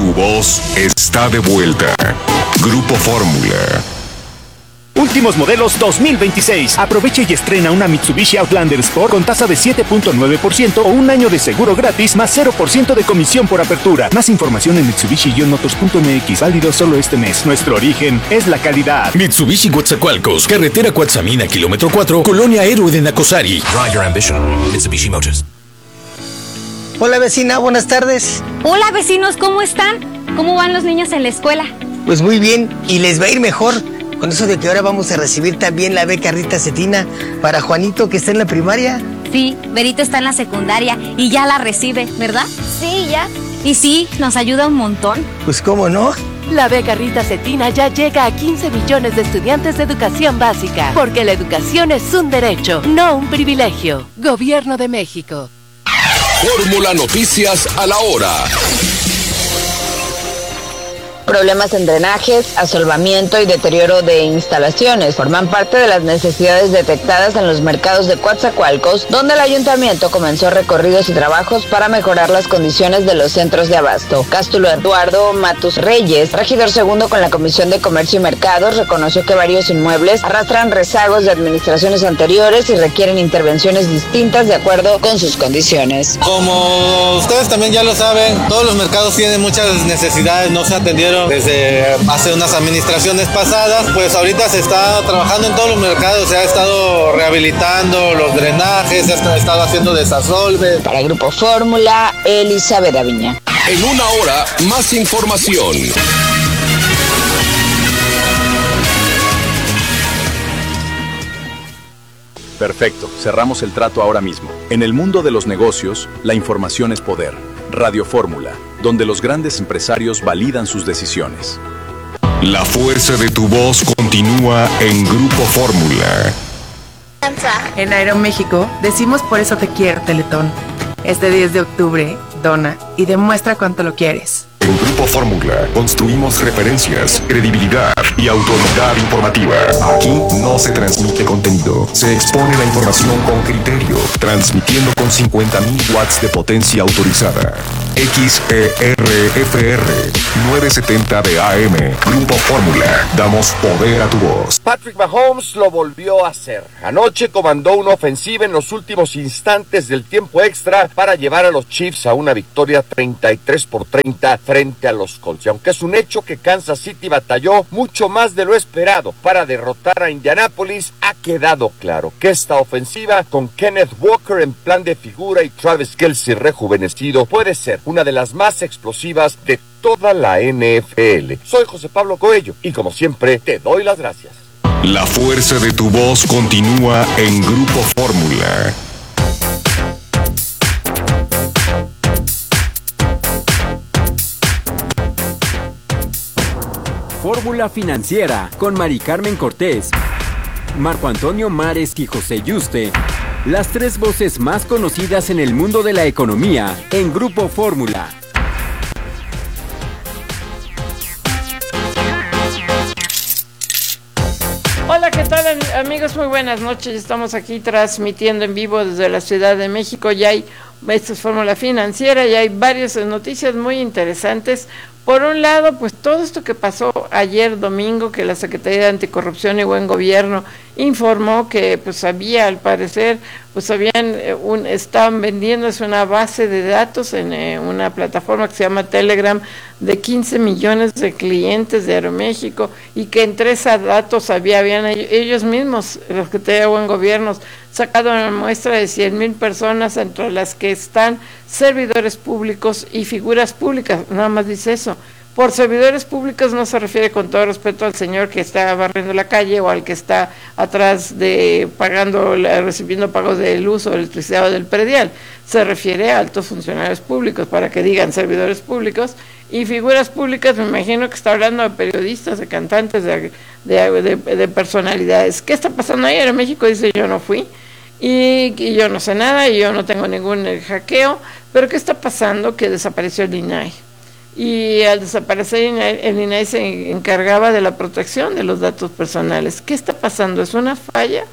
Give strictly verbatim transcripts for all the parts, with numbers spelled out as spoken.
voz está de vuelta. Grupo Fórmula. Últimos modelos dos mil veintiséis. Aprovecha y estrena una Mitsubishi Outlander Sport con tasa de siete punto nueve por ciento o un año de seguro gratis más cero por ciento de comisión por apertura. Más información en mitsubishi motors punto m x. Válido solo este mes. Nuestro origen es la calidad. Mitsubishi Coatzacoalcos, carretera Coatzamina, kilómetro cuatro, Colonia Héroe de Nacosari. Ride your ambition, Mitsubishi Motors. Hola vecina, buenas tardes. Hola vecinos, ¿cómo están? ¿Cómo van los niños en la escuela? Pues muy bien, y les va a ir mejor. Con eso de que ahora vamos a recibir también la beca Rita Cetina para Juanito, que está en la primaria. Sí, Berito está en la secundaria y ya la recibe, ¿verdad? Sí, ya. Y sí, nos ayuda un montón. Pues cómo no. La beca Rita Cetina ya llega a quince millones de estudiantes de educación básica, porque la educación es un derecho, no un privilegio. Gobierno de México. Fórmula Noticias a la hora. Problemas en drenajes, asolvamiento y deterioro de instalaciones forman parte de las necesidades detectadas en los mercados de Coatzacoalcos, donde el ayuntamiento comenzó recorridos y trabajos para mejorar las condiciones de los centros de abasto. Cástulo Eduardo Matus Reyes, regidor segundo con la Comisión de Comercio y Mercados, reconoció que varios inmuebles arrastran rezagos de administraciones anteriores y requieren intervenciones distintas de acuerdo con sus condiciones. Como ustedes también ya lo saben, todos los mercados tienen muchas necesidades, no se atendieron desde hace unas administraciones pasadas. Pues ahorita se está trabajando en todos los mercados, se ha estado rehabilitando los drenajes, se ha estado haciendo desasolves. Para Grupo Fórmula, Elizabeth Aviña. En una hora, más información. Perfecto, cerramos el trato ahora mismo. En el mundo de los negocios, la información es poder. Radio Fórmula, donde los grandes empresarios validan sus decisiones. La fuerza de tu voz continúa en Grupo Fórmula. En Aeroméxico decimos por eso te quiero, Teletón. Este diez de octubre, dona y demuestra cuánto lo quieres. En Grupo Fórmula construimos referencias, credibilidad y autoridad informativa. Aquí no se transmite contenido, se expone la información con criterio, transmitiendo con cincuenta mil watts de potencia autorizada. X E R F R novecientos setenta de A M. Grupo Fórmula, damos poder a tu voz. Patrick Mahomes lo volvió a hacer. Anoche comandó una ofensiva en los últimos instantes del tiempo extra para llevar a los Chiefs a una victoria treinta y tres por treinta frente a los Colts. Y aunque es un hecho que Kansas City batalló mucho más de lo esperado para derrotar a Indianápolis, ha quedado claro que esta ofensiva, con Kenneth Walker en plan de figura y Travis Kelce rejuvenecido, puede ser una de las más explosivas de toda la N F L. Soy José Pablo Coello y como siempre te doy las gracias. La fuerza de tu voz continúa en Grupo Fórmula. Fórmula Financiera con Mari Carmen Cortés, Marco Antonio Mares y José Yuste. Las tres voces más conocidas en el mundo de la economía en Grupo Fórmula. Hola, ¿qué tal amigos? Muy buenas noches. Estamos aquí transmitiendo en vivo desde la Ciudad de México. Ya hay, esto es Fórmula Financiera, ya hay varias noticias muy interesantes. Por un lado, pues todo esto que pasó ayer domingo, que la Secretaría de Anticorrupción y Buen Gobierno informó que pues había, al parecer, pues habían eh, un, estaban vendiéndose una base de datos en eh, una plataforma que se llama Telegram de quince millones de clientes de Aeroméxico, y que entre esos datos había, habían ellos mismos, la Secretaría de Buen Gobierno, sacado una muestra de cien mil personas, entre las que están servidores públicos y figuras públicas. Nada más dice eso. Por servidores públicos no se refiere, con todo respeto, al señor que está barriendo la calle o al que está atrás de pagando, recibiendo pagos de luz o electricidad o del predial. Se refiere a altos funcionarios públicos, para que digan servidores públicos. Y figuras públicas, me imagino que está hablando de periodistas, de cantantes, de, de, de, de personalidades. ¿Qué está pasando ayer en México? Dice, yo no fui. Y, y yo no sé nada, y yo no tengo ningún hackeo. Pero ¿qué está pasando? Que desapareció el I N A I. Y al desaparecer el I N A I se encargaba de la protección de los datos personales. ¿Qué está pasando? ¿Es una falla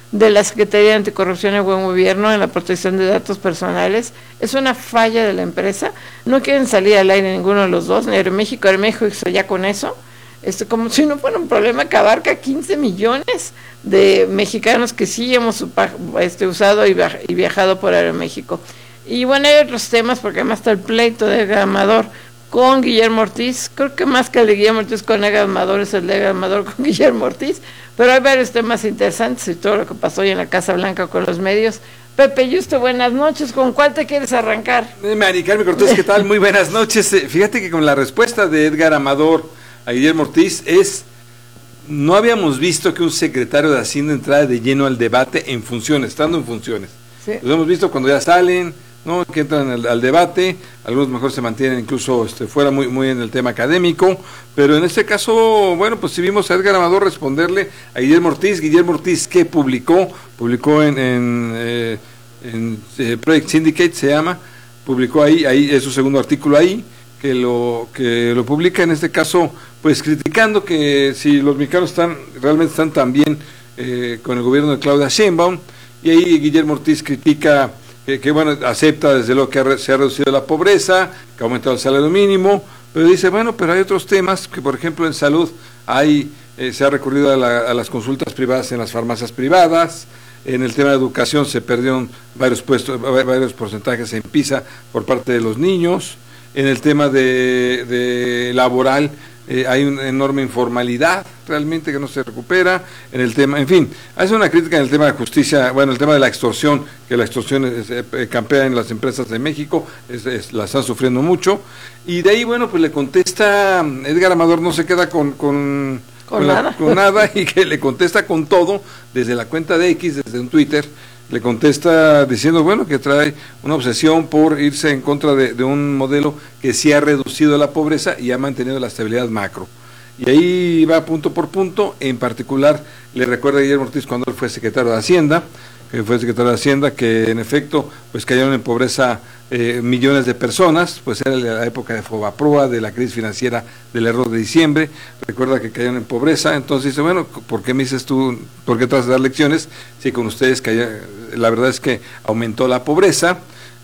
de la Secretaría de Anticorrupción y Buen Gobierno en la protección de datos personales. Es una falla de la empresa. No quieren salir al aire ninguno de los dos, ni Aeroméxico, Aeroméxico, y ya con eso. Este, como si no fuera un problema que abarca quince millones de mexicanos que sí hemos este, usado y, viaj y viajado por Aeroméxico. Y bueno, hay otros temas, porque además está el pleito de Edgar Amador con Guillermo Ortiz. Creo que más que el de Guillermo Ortiz con Edgar Amador es el de Edgar Amador con Guillermo Ortiz, pero hay varios temas interesantes y todo lo que pasó hoy en la Casa Blanca con los medios. Pepe Yuste, buenas noches. ¿Con cuál te quieres arrancar? Eh, Mari Carmen Cortés, ¿qué tal? Muy buenas noches. Eh, fíjate que con la respuesta de Edgar Amador a Guillermo Ortiz es: no habíamos visto que un secretario de Hacienda entrara de lleno al debate en funciones, estando en funciones. Sí. Los hemos visto cuando ya salen, ¿no? Que entran al, al debate, algunos mejor se mantienen incluso este, fuera muy, muy en el tema académico, pero en este caso, bueno, pues si vimos a Edgar Amador responderle a Guillermo Ortiz. Guillermo Ortiz, ¿qué publicó? Publicó en, en, eh, en eh, Project Syndicate, se llama, publicó ahí, ahí es su segundo artículo ahí, que lo que lo publica en este caso, pues criticando que si los mexicanos están realmente están tan bien eh, con el gobierno de Claudia Sheinbaum, y ahí Guillermo Ortiz critica que, que bueno, acepta desde luego que ha, se ha reducido la pobreza, que ha aumentado el salario mínimo, pero dice, bueno, pero hay otros temas, que por ejemplo en salud hay eh, se ha recurrido a, la, a las consultas privadas en las farmacias privadas. En el tema de educación se perdieron varios puestos, varios porcentajes en PISA por parte de los niños. En el tema de, de laboral eh, hay una enorme informalidad realmente que no se recupera. En el tema, en fin, hace una crítica en el tema de justicia, bueno, el tema de la extorsión, que la extorsión es, eh, campea en las empresas de México, es, es, la están sufriendo mucho. Y de ahí, bueno, pues le contesta, Edgar Amador no se queda con... con Con, con, nada. La, con nada, y que le contesta con todo, desde la cuenta de X, desde un Twitter, le contesta diciendo, bueno, que trae una obsesión por irse en contra de, de un modelo que sí ha reducido la pobreza y ha mantenido la estabilidad macro. Y ahí va punto por punto. En particular, le recuerda a Guillermo Ortiz cuando él fue secretario de Hacienda, que fue secretario de Hacienda, que en efecto pues cayeron en pobreza eh, millones de personas, pues era la época de Fobaproa, de la crisis financiera del error de diciembre. Recuerda que cayeron en pobreza. Entonces dice, bueno, ¿por qué me dices tú, por qué te vas a dar lecciones si con ustedes cayeron? La verdad es que aumentó la pobreza.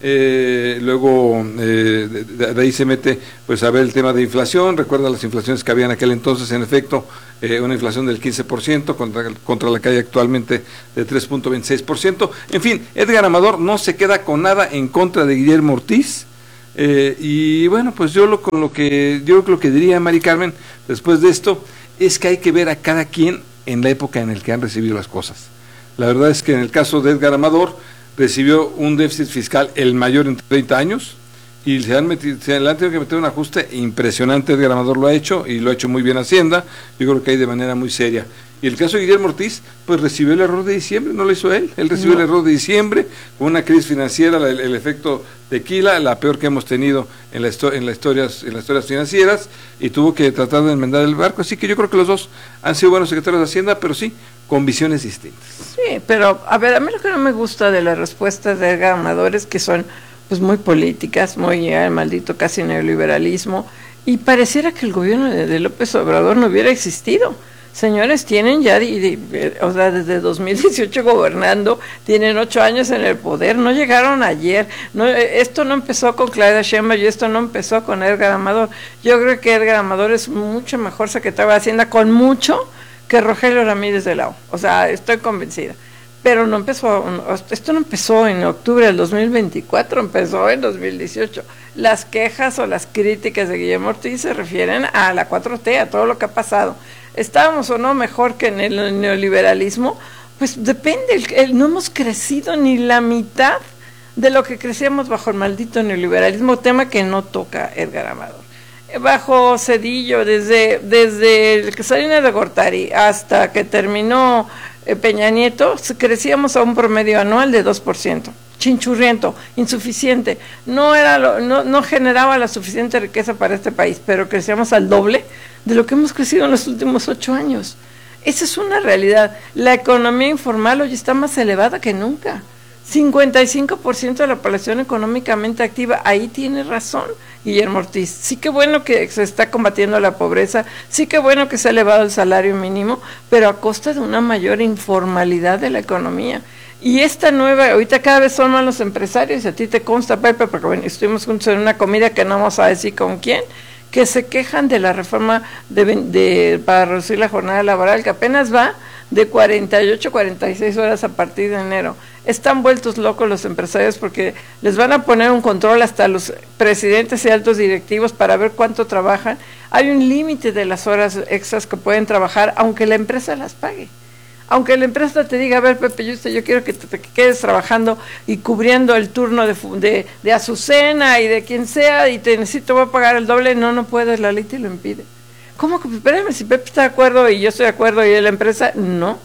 Eh, luego eh, de, de ahí se mete pues a ver el tema de inflación. Recuerda las inflaciones que había en aquel entonces, en efecto eh, una inflación del quince por ciento contra, contra la que hay actualmente de tres punto veintiséis por ciento. En fin, Edgar Amador no se queda con nada en contra de Guillermo Ortiz. Eh, y bueno, pues yo lo con lo que yo lo que diría, Mari Carmen, después de esto, es que hay que ver a cada quien en la época en la que han recibido las cosas. La verdad es que en el caso de Edgar Amador recibió un déficit fiscal el mayor en treinta años y se han metido, se le han tenido que meter un ajuste impresionante. Edgar Amador lo ha hecho y lo ha hecho muy bien Hacienda, yo creo que hay de manera muy seria. Y el caso de Guillermo Ortiz, pues recibió el error de diciembre, no lo hizo él, él recibió no. el error de diciembre, con una crisis financiera, el, el efecto tequila, la peor que hemos tenido en, la en, la historias, en las historias financieras, y tuvo que tratar de enmendar el barco. Así que yo creo que los dos han sido buenos secretarios de Hacienda, pero sí, con visiones distintas. Sí, pero a ver, a mí lo que no me gusta de las respuestas de Edgar Amador es que son pues muy políticas, muy eh, maldito casi neoliberalismo, y pareciera que el gobierno de, de López Obrador no hubiera existido. Señores, tienen ya, de, de, o sea, desde dos mil dieciocho gobernando, tienen ocho años en el poder, no llegaron ayer, no, esto no empezó con Claudia Sheinbaum y esto no empezó con Edgar Amador. Yo creo que Edgar Amador es mucho mejor secretario de Hacienda, con mucho, que Rogelio Ramírez de la O. O sea, estoy convencida. Pero no empezó, esto no empezó en octubre del dos mil veinticuatro, empezó en dos mil dieciocho. Las quejas o las críticas de Guillermo Ortiz se refieren a la cuatro T, a todo lo que ha pasado. ¿Estábamos o no mejor que en el neoliberalismo? Pues depende, el, el, no hemos crecido ni la mitad de lo que crecíamos bajo el maldito neoliberalismo, tema que no toca Edgar Amador. Bajo Cedillo, desde, desde el Salinas de Gortari hasta que terminó eh, Peña Nieto, crecíamos a un promedio anual de dos por ciento. Chinchurriento, insuficiente, no era lo, no, no generaba la suficiente riqueza para este país, pero crecíamos al doble de lo que hemos crecido en los últimos ocho años. Esa es una realidad. La economía informal hoy está más elevada que nunca. cincuenta y cinco por ciento de la población económicamente activa, ahí tiene razón Guillermo Ortiz. Sí que bueno que se está combatiendo la pobreza, sí que bueno que se ha elevado el salario mínimo, pero a costa de una mayor informalidad de la economía. Y esta nueva, ahorita cada vez son más los empresarios, y a ti te consta, Pepe, porque bueno, estuvimos juntos en una comida que no vamos a decir con quién, que se quejan de la reforma de, de para reducir la jornada laboral, que apenas va de cuarenta y ocho, cuarenta y seis horas a partir de enero. Están vueltos locos los empresarios porque les van a poner un control hasta los presidentes y altos directivos para ver cuánto trabajan. Hay un límite de las horas extras que pueden trabajar, aunque la empresa las pague. Aunque la empresa te diga, a ver, Pepe, yo, yo quiero que te, te quedes trabajando y cubriendo el turno de, de, de Azucena y de quien sea, y te necesito, voy a pagar el doble. No, no puedes, la ley te lo impide. ¿Cómo que? Espérame, si Pepe está de acuerdo y yo estoy de acuerdo y la empresa, no.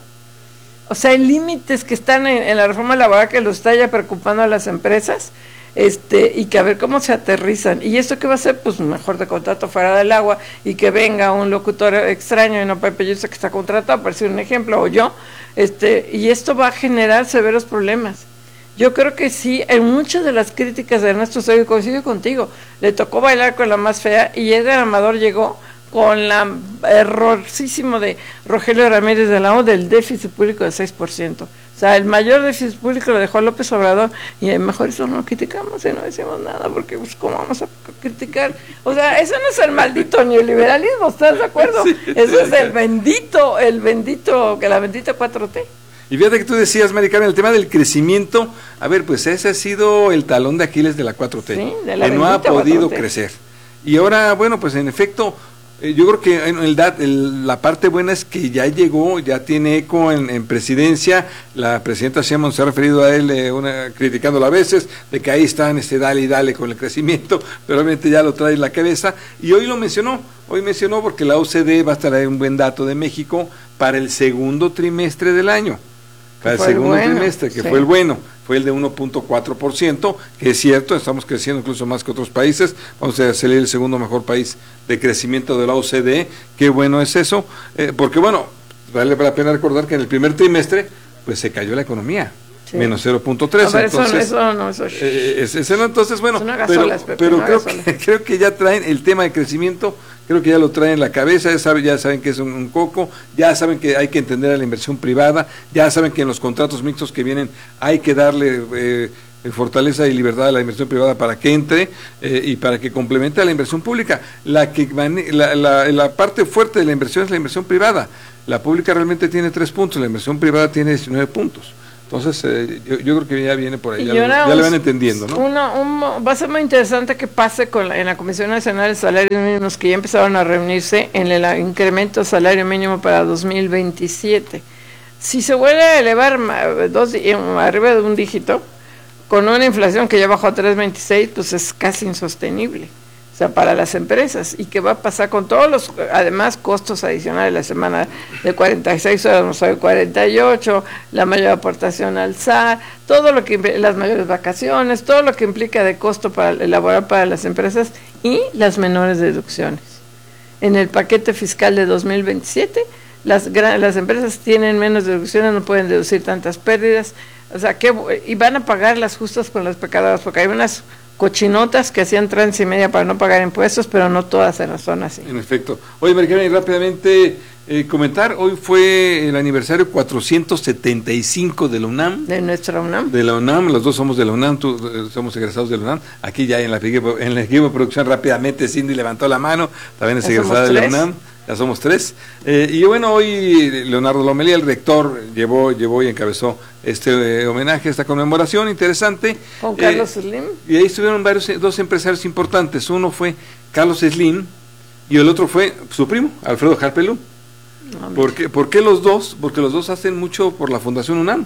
O sea, hay límites que están en, en la reforma laboral que lo está ya preocupando a las empresas, este, y que a ver cómo se aterrizan. ¿Y esto qué va a hacer? Pues mejor de contrato fuera del agua y que venga un locutor extraño y no Pepe, yo sé que está contratado, por decir un ejemplo, o yo, este, y esto va a generar severos problemas. Yo creo que sí, en muchas de las críticas de Ernesto Zedillo, coincido contigo, le tocó bailar con la más fea y Edgar Amador llegó con la errorcísimo de Rogelio Ramírez de la O del déficit público del seis por ciento. O sea, el mayor déficit público lo dejó López Obrador y mejor eso no lo criticamos y no decimos nada, porque pues cómo vamos a criticar. O sea, eso no es el maldito neoliberalismo, ¿estás de acuerdo? Sí. Eso es el bendito, el bendito, que la bendita cuatro T. Y fíjate que tú decías, Mari Carmen, el tema del crecimiento, a ver, pues ese ha sido el talón de Aquiles de la cuatro T, sí, de la que no ha podido cuatro T crecer. Y ahora, bueno, pues en efecto, yo creo que en el, el, la parte buena es que ya llegó, ya tiene eco en, en presidencia. La presidenta Sheinbaum se ha referido a él, eh, una, criticándolo a veces, de que ahí están, este, dale y dale con el crecimiento, pero obviamente ya lo trae en la cabeza. Y hoy lo mencionó, hoy mencionó porque la O C D va a estar ahí un buen dato de México para el segundo trimestre del año. Para el segundo bueno, trimestre, que sí. fue el bueno, fue el de uno punto cuatro por ciento, que es cierto, estamos creciendo incluso más que otros países, vamos a ser el segundo mejor país de crecimiento de la O C D, qué bueno es eso, eh, porque bueno, vale la pena recordar que en el primer trimestre, pues se cayó la economía, sí. menos cero punto tres, entonces, eso no, eso no, eso, eh, es, es, entonces bueno, no pero, solas, Pepe, pero no creo, que, creo que ya traen el tema de crecimiento, creo que ya lo traen en la cabeza, ya saben, ya saben que es un, un coco, ya saben que hay que entender a la inversión privada, ya saben que en los contratos mixtos que vienen hay que darle eh, fortaleza y libertad a la inversión privada para que entre eh, y para que complemente a la inversión pública. La, que la, la, la parte fuerte de la inversión es la inversión privada. La pública realmente tiene tres puntos, la inversión privada tiene diecinueve puntos. Entonces, eh, yo, yo creo que ya viene por ahí, ya, lo, ya lo van entendiendo, ¿no? Una, un, va a ser muy interesante que pase con la, en la Comisión Nacional de Salarios Mínimos, que ya empezaron a reunirse en el incremento de salario mínimo para dos mil veintisiete. Si se vuelve a elevar dos, arriba de un dígito, con una inflación que ya bajó a tres punto veintiséis, pues es casi insostenible. O sea, para las empresas. ¿Y qué va a pasar con todos los, además, costos adicionales? La semana de cuarenta y seis horas, vamos a ver, cuarenta y ocho, la mayor aportación al S A R, todo lo que, las mayores vacaciones, todo lo que implica de costo para elaborar para las empresas y las menores deducciones. En el paquete fiscal de dos mil veintisiete, las, las empresas tienen menos deducciones, no pueden deducir tantas pérdidas, o sea, que, y van a pagar las justas con las pecadoras, porque hay unas cochinotas que hacían trans y media para no pagar impuestos, pero no todas en la zona así. En efecto. Oye, Maricarmen, y rápidamente eh, comentar, hoy fue el aniversario cuatrocientos setenta y cinco de la UNAM. De nuestra UNAM. De la UNAM, los dos somos de la UNAM, tú, eh, somos egresados de la UNAM. Aquí ya en la en el equipo de producción rápidamente Cindy levantó la mano, también es ya egresada de la UNAM. Ya somos tres. Eh, y bueno, hoy Leonardo Lomelí, el rector, llevó llevó y encabezó este eh, homenaje, esta conmemoración interesante. Con Carlos eh, Slim. Y ahí estuvieron varios, dos empresarios importantes. Uno fue Carlos Slim y el otro fue su primo, Alfredo Harpelú. No, ¿Por qué, ¿Por qué los dos? Porque los dos hacen mucho por la Fundación UNAM.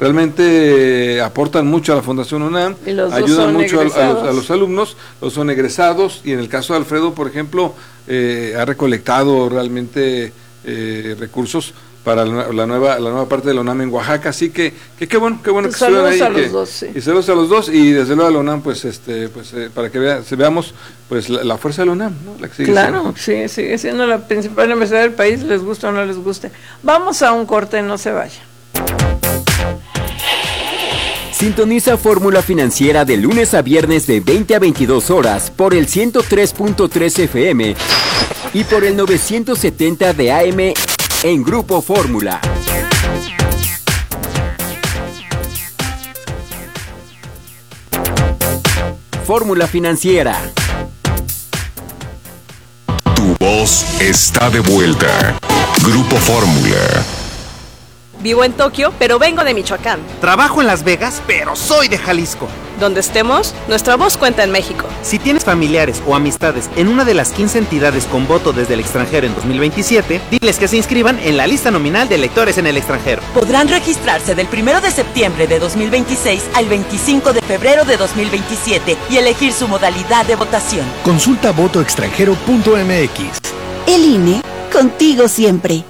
Realmente eh, aportan mucho a la Fundación UNAM, ayudan mucho a, a, los, a los alumnos, los son egresados, y en el caso de Alfredo, por ejemplo, eh, ha recolectado realmente eh, recursos para la, la nueva la nueva parte de la UNAM en Oaxaca, así que que qué bueno, qué bueno pues que estuvieron ahí. A los que, dos, sí. Y saludos a los dos, y desde luego a la UNAM, pues este pues eh, para que vea, se veamos pues la, la fuerza de la UNAM, ¿no? La que sigue claro, siendo. sí, sigue siendo la principal universidad del país, les gusta o no les guste. Vamos a un corte, no se vaya. Sintoniza Fórmula Financiera de lunes a viernes de veinte a veintidós horas por el ciento tres punto tres F M y por el novecientos setenta de A M en Grupo Fórmula. Fórmula Financiera. Tu voz está de vuelta. Grupo Fórmula. Vivo en Tokio, pero vengo de Michoacán. Trabajo en Las Vegas, pero soy de Jalisco. Donde estemos, nuestra voz cuenta en México. Si tienes familiares o amistades en una de las quince entidades con voto desde el extranjero en dos mil veintisiete, diles que se inscriban en la lista nominal de electores en el extranjero. Podrán registrarse del primero de septiembre de dos mil veintiséis al veinticinco de febrero de dos mil veintisiete y elegir su modalidad de votación. Consulta voto extranjero punto m x. El I N E, contigo siempre.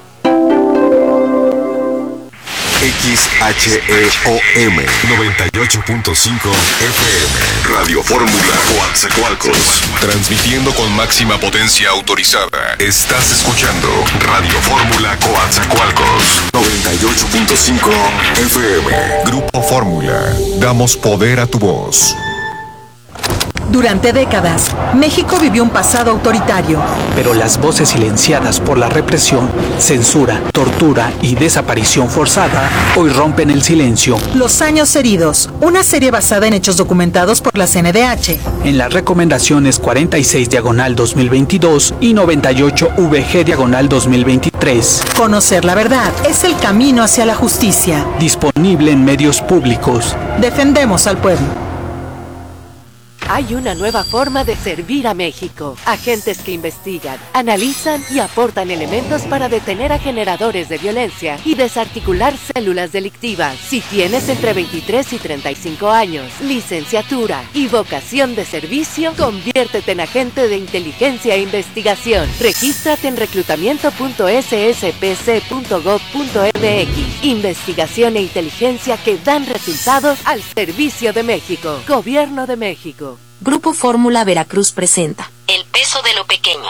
X H E O M noventa y ocho punto cinco F M Radio Fórmula Coatzacoalcos, transmitiendo con máxima potencia autorizada. Estás escuchando Radio Fórmula Coatzacoalcos noventa y ocho punto cinco F M. Grupo Fórmula, damos poder a tu voz. Durante décadas, México vivió un pasado autoritario. Pero las voces silenciadas por la represión, censura, tortura y desaparición forzada hoy rompen el silencio. Los años heridos, una serie basada en hechos documentados por la C N D H. En las recomendaciones cuarenta y seis diagonal dos mil veintidós y noventa y ocho V G diagonal dos mil veintitrés. Conocer la verdad es el camino hacia la justicia. Disponible en medios públicos. Defendemos al pueblo. Hay una nueva forma de servir a México. Agentes que investigan, analizan y aportan elementos para detener a generadores de violencia y desarticular células delictivas. Si tienes entre veintitrés y treinta y cinco años, licenciatura y vocación de servicio, conviértete en agente de inteligencia e investigación. Regístrate en reclutamiento punto s s p c punto gov punto m x. Investigación e inteligencia que dan resultados al servicio de México. Gobierno de México. Grupo Fórmula Veracruz presenta El peso de lo pequeño.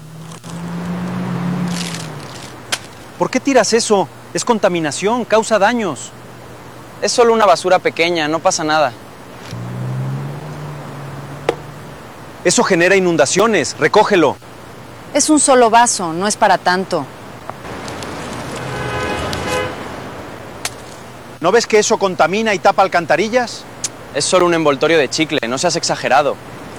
¿Por qué tiras eso? Es contaminación, causa daños. Es solo una basura pequeña, no pasa nada. Eso genera inundaciones, recógelo. Es un solo vaso, no es para tanto. ¿No ves que eso contamina y tapa alcantarillas? Es solo un envoltorio de chicle, no seas exagerado.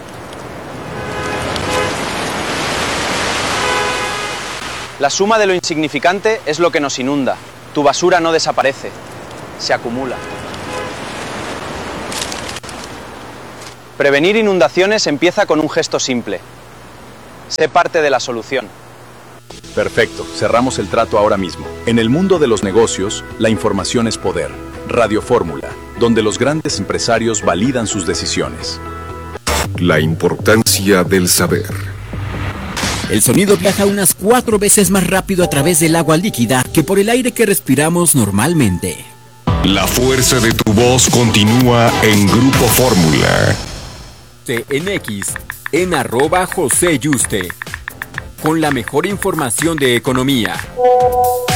La suma de lo insignificante es lo que nos inunda. Tu basura no desaparece, se acumula. Prevenir inundaciones empieza con un gesto simple. Sé parte de la solución. Perfecto, cerramos el trato ahora mismo. En el mundo de los negocios, la información es poder. Radio Fórmula, donde los grandes empresarios validan sus decisiones. La importancia del saber. El sonido viaja unas cuatro veces más rápido a través del agua líquida que por el aire que respiramos normalmente. La fuerza de tu voz continúa en Grupo Fórmula. T N X en arroba José Yuste. Con la mejor información de economía.